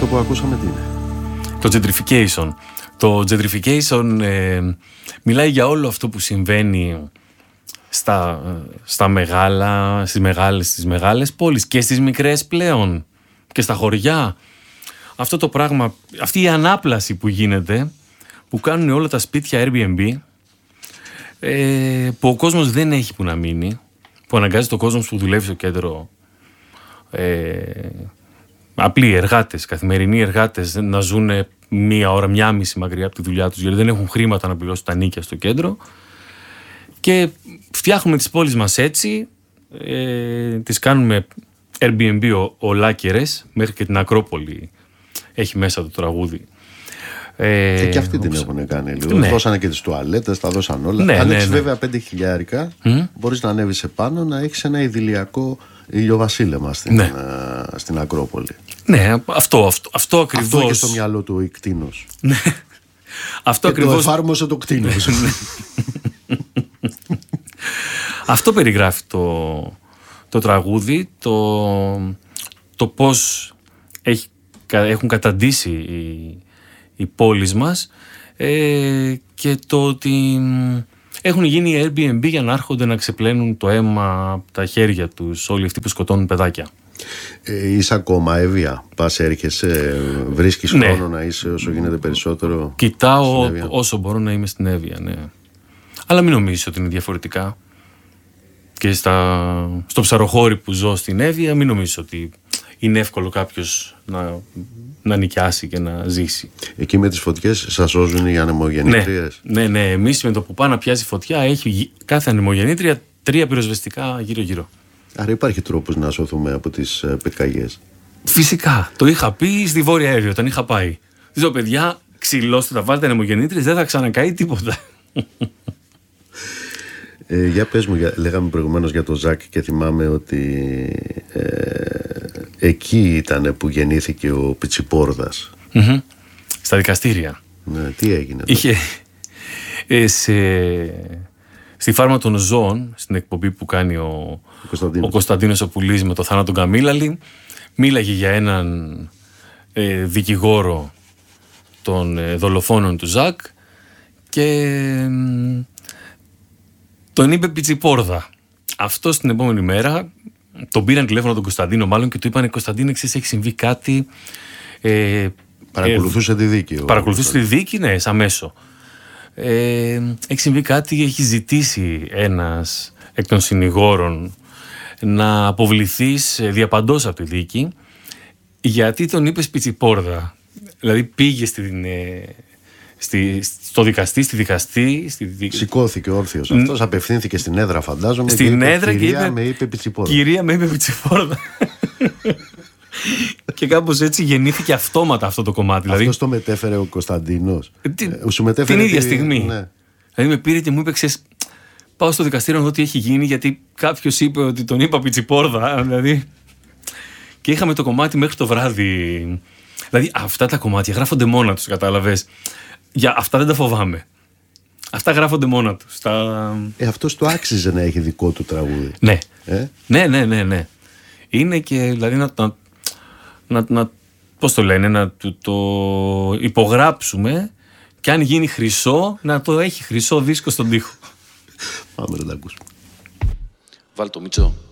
Αυτό που ακούσαμε τι είναι? Το gentrification. Το gentrification μιλάει για όλο αυτό που συμβαίνει στα μεγάλα, στις μεγάλες πόλεις και στις μικρές πλέον και στα χωριά. Αυτό το πράγμα, αυτή η ανάπλαση που γίνεται, που κάνουν όλα τα σπίτια Airbnb, που ο κόσμος δεν έχει που να μείνει, που αναγκάζει το κόσμο που δουλεύει στο κέντρο, απλοί εργάτες, καθημερινοί εργάτες, να ζουν μία ώρα, μία μισή μακριά από τη δουλειά τους, γιατί δεν έχουν χρήματα να πληρώσουν τα νίκια στο κέντρο. Και φτιάχνουμε τις πόλεις μας έτσι, τις κάνουμε Airbnb ολάκερες, μέχρι και την Ακρόπολη έχει μέσα το τραγούδι. Και αυτοί την έχουν κάνει λίγο. Ναι. Δώσανε και τις τουαλέτες, τα δώσαν όλα. Ναι, Αν ναι, έχεις ναι. βέβαια 5.000, μπορείς να ανέβεις επάνω, να έχεις ένα idηλιακό ηλιοβασίλεμα στην Ακρόπολη. Ναι, αυτό ακριβώς. Αυτό είχε στο μυαλό του ο Ικτίνος. Ναι. Αυτό και ακριβώς. το εφάρμοσε το κτίνος. Αυτό περιγράφει το τραγούδι, το πώς έχουν καταντήσει οι πόλεις μας, και το ότι έχουν γίνει Airbnb για να έρχονται να ξεπλένουν το αίμα από τα χέρια τους όλοι αυτοί που σκοτώνουν παιδάκια. Είσαι ακόμα Εύβοια? Πας, έρχεσαι, βρίσκεις Ναι. χρόνο να είσαι όσο γίνεται περισσότερο? Κοιτάω όσο μπορώ να είμαι στην Εύβοια, ναι. Αλλά μην νομίζεις ότι είναι διαφορετικά. Και στο ψαροχώρι που ζω στην Εύβοια, μην νομίζεις ότι είναι εύκολο κάποιος να νοικιάσει και να ζήσει. Εκεί με τις φωτιές σας σώζουν οι ανεμογεννήτριες? Ναι. Εμείς με το που πάει να πιάσει φωτιά, έχει κάθε ανεμογεννήτρια 3 πυροσβεστικά γύρω-γύρω. Άρα υπάρχει τρόπος να σωθούμε από τις πυρκαγιές? Φυσικά. Το είχα πει στη Βόρεια Εύβοια όταν είχα πάει. Λέω, παιδιά, ξυλώστε τα, βάλτε ανεμογεννήτριες, δεν θα ξανακαεί τίποτα. Για πες μου, λέγαμε προηγουμένως για τον Ζακ και θυμάμαι ότι εκεί ήταν που γεννήθηκε ο Πιτσιπόρδας. Στα δικαστήρια. Ναι, τι έγινε? Είχε στη Φάρμα των Ζώων, στην εκπομπή που κάνει ο Κωνσταντίνος ο Πουλής με το Θάνατο Καμίλαλη, μίλαγε για έναν δικηγόρο των δολοφόνων του Ζακ και τον είπε Πιτσιπόρδα. Αυτό την επόμενη μέρα τον πήραν τηλέφωνο τον Κωνσταντίνο μάλλον και του είπαν, Κωνσταντίνε, εξής, έχει συμβεί κάτι. Παρακολουθούσε τη δίκη. Παρακολουθούσε τη δίκη, ναι, σαν μέσο. Έχει συμβεί κάτι, έχει ζητήσει ένας εκ των συνηγόρων να αποβληθείς διαπαντός από τη δίκη, γιατί τον είπες Πιτσιπόρδα. Δηλαδή πήγε στο δικαστή, στη δικαστή. Σηκώθηκε όρθιος αυτός, απευθύνθηκε στην έδρα, φαντάζομαι. Στην έδρα και κυρία, με είπε Πιτσιπόρδα. Κυρία, με είπε Πιτσιπόρδα. Και κάπως έτσι γεννήθηκε αυτόματα αυτό το κομμάτι. Αυτός το μετέφερε ο Κωνσταντίνος. Την ίδια στιγμή. Ναι. Δηλαδή με πήρε και μου είπε, πάω στο δικαστήριο να δω τι έχει γίνει, γιατί κάποιος είπε ότι τον είπα Πιτσιπόρδα. Δηλαδή. Και είχαμε το κομμάτι μέχρι το βράδυ. Δηλαδή αυτά τα κομμάτια γράφονται μόνα τους, κατάλαβες. Για αυτά δεν τα φοβάμαι. Αυτά γράφονται μόνα τους. Αυτός του άξιζε να έχει δικό του τραγούδι. Ναι. Ναι. Είναι και δηλαδή πώς το λένε, να το υπογράψουμε και αν γίνει χρυσό, να το έχει χρυσό δίσκο στον τοίχο. Πάμε να τα ακούσουμε. Βάλ' το, Μίτσο.